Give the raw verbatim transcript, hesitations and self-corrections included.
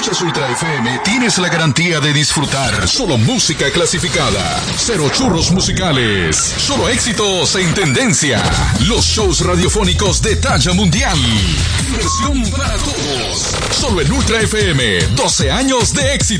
escuchas Ultra F M, tienes la garantía de disfrutar solo música clasificada. Cero churros musicales. Solo éxitos en tendencia. Los shows radiofónicos de talla mundial. Diversión para todos. Solo en Ultra F M. doce años de éxito.